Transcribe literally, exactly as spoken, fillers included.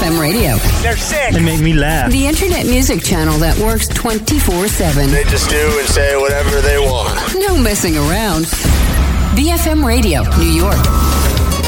M Radio. They're sick. They make me laugh. The internet music channel that works twenty-four seven. They just do and say whatever they want. No messing around. B F M Radio, New York.